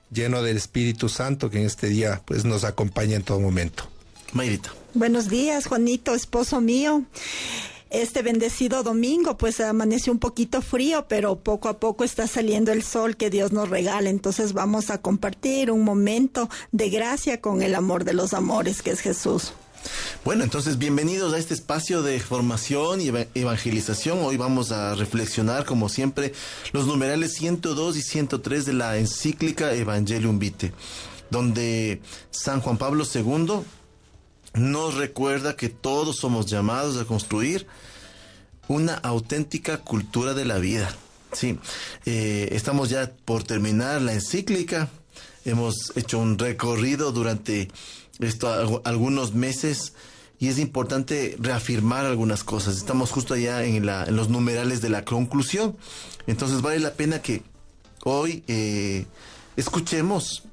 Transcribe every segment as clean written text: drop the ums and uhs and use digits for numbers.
lleno del Espíritu Santo, que en este día pues nos acompaña en todo momento. Mayrita. Buenos días, Juanito, esposo mío. Este bendecido domingo pues amaneció un poquito frío, pero poco a poco está saliendo el sol que Dios nos regala. Entonces vamos a compartir un momento de gracia con el amor de los amores, que es Jesús. Bueno, entonces bienvenidos a este espacio de formación y evangelización. Hoy vamos a reflexionar, como siempre, los numerales 102 y 103 de la encíclica Evangelium Vitae, donde San Juan Pablo II nos recuerda que todos somos llamados a construir una auténtica cultura de la vida. Sí, estamos ya por terminar la encíclica. Hemos hecho un recorrido durante algunos meses y es importante reafirmar algunas cosas. Estamos justo allá en los numerales de la conclusión. Entonces vale la pena que hoy escuchemos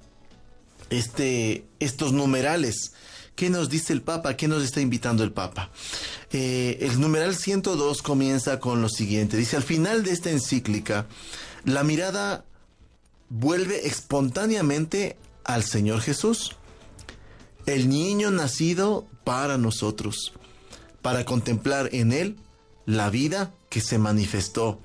estos numerales. ¿Qué nos dice el Papa? ¿Qué nos está invitando el Papa? El numeral 102 comienza con lo siguiente. Dice: al final de esta encíclica, la mirada vuelve espontáneamente al Señor Jesús, el niño nacido para nosotros, para contemplar en Él la vida que se manifestó.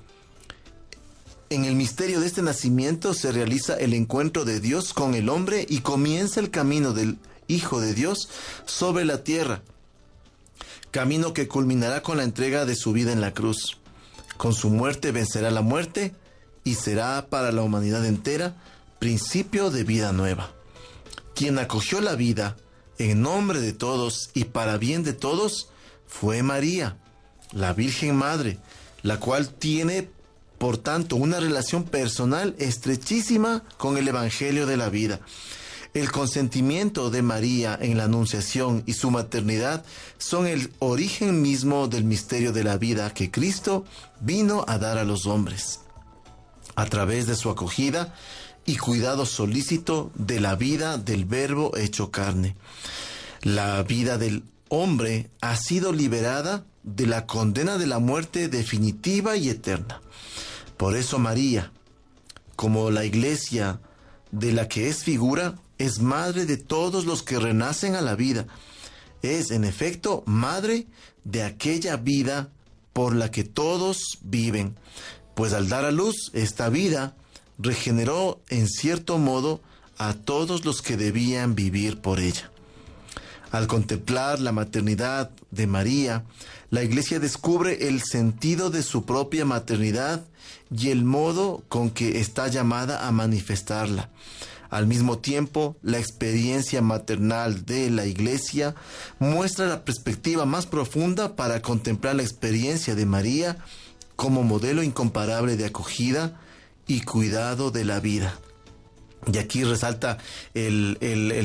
En el misterio de este nacimiento se realiza el encuentro de Dios con el hombre y comienza el camino del Hijo de Dios sobre la tierra, camino que culminará con la entrega de su vida en la cruz. Con su muerte vencerá la muerte y será para la humanidad entera principio de vida nueva. Quien acogió la vida en nombre de todos y para bien de todos fue María, la Virgen Madre, la cual tiene, por tanto, una relación personal estrechísima con el Evangelio de la vida. El consentimiento de María en la Anunciación y su maternidad son el origen mismo del misterio de la vida que Cristo vino a dar a los hombres, a través de su acogida y cuidado solícito de la vida del Verbo hecho carne. La vida del hombre ha sido liberada de la condena de la muerte definitiva y eterna. Por eso María, como la Iglesia de la que es figura, es madre de todos los que renacen a la vida. Es, en efecto, madre de aquella vida por la que todos viven, pues al dar a luz esta vida, regeneró en cierto modo a todos los que debían vivir por ella. Al contemplar la maternidad de María, la Iglesia descubre el sentido de su propia maternidad y el modo con que está llamada a manifestarla. Al mismo tiempo, la experiencia maternal de la Iglesia muestra la perspectiva más profunda para contemplar la experiencia de María como modelo incomparable de acogida y cuidado de la vida. Y aquí resalta el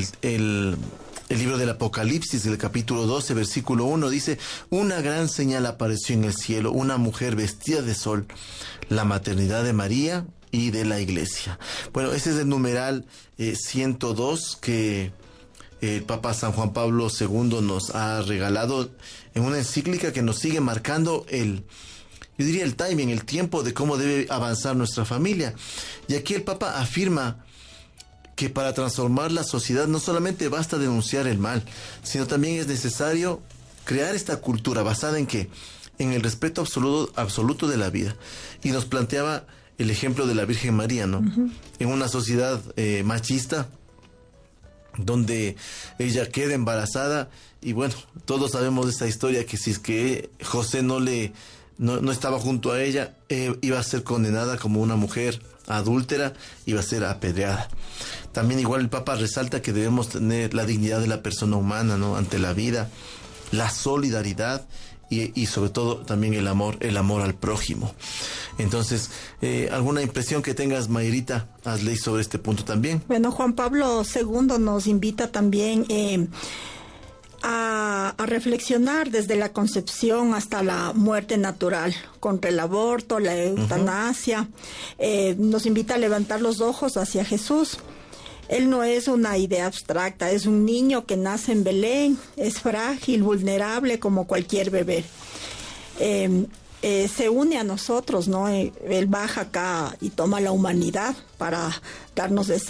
libro del Apocalipsis, del capítulo 12, versículo 1, dice: una gran señal apareció en el cielo, una mujer vestida de sol, la maternidad de María y de la Iglesia. Bueno, ese es el numeral 102 que el Papa San Juan Pablo II nos ha regalado en una encíclica que nos sigue marcando el timing, el tiempo de cómo debe avanzar nuestra familia. Y aquí el Papa afirma que para transformar la sociedad no solamente basta denunciar el mal, sino también es necesario crear esta cultura basada en ¿qué? En el respeto absoluto de la vida. Y nos planteaba el ejemplo de la Virgen María, ¿no? Uh-huh. En una sociedad machista, donde ella queda embarazada, y bueno, todos sabemos de esta historia, que si es que José no estaba junto a ella, iba a ser condenada como una mujer adúltera, iba a ser apedreada. También igual el Papa resalta que debemos tener la dignidad de la persona humana, ¿no? Ante la vida, la solidaridad y sobre todo también el amor al prójimo. Entonces, ¿alguna impresión que tengas, Mayrita, hazle sobre este punto también? Bueno, Juan Pablo II nos invita también a reflexionar desde la concepción hasta la muerte natural, contra el aborto, la eutanasia. Nos invita a levantar los ojos hacia Jesús. Él no es una idea abstracta, es un niño que nace en Belén, es frágil, vulnerable como cualquier bebé. Se une a nosotros, ¿no? Él baja acá y toma la humanidad para darnos esa